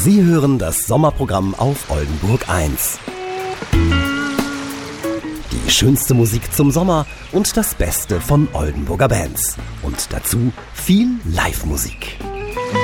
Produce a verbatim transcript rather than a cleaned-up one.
Sie hören das Sommerprogramm auf Oldenburg eins. Die schönste Musik zum Sommer und das Beste von Oldenburger Bands. Und dazu viel Live-Musik.